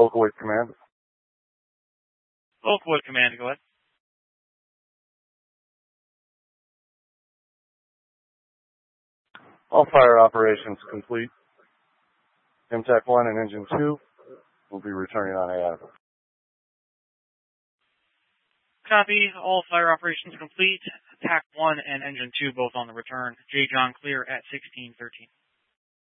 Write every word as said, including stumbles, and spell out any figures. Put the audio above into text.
Local eight Command. Local eight Command, go ahead. All fire operations complete. M TAC one and Engine two will be returning on A I. Copy. All fire operations complete. T A C one and Engine two both on the return. J. John clear at sixteen thirteen.